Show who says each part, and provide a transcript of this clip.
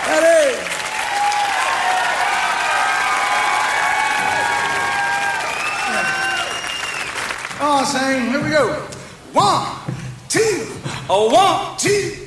Speaker 1: Ready? Oh, sing. Here we go. 1, 2, 1, 2.